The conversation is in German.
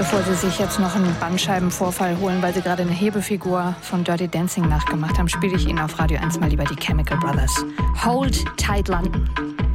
Bevor Sie sich jetzt noch einen Bandscheibenvorfall holen, weil Sie gerade eine Hebefigur von Dirty Dancing nachgemacht haben, spiele ich Ihnen auf Radio 1 mal lieber die Chemical Brothers. Hold Tight London.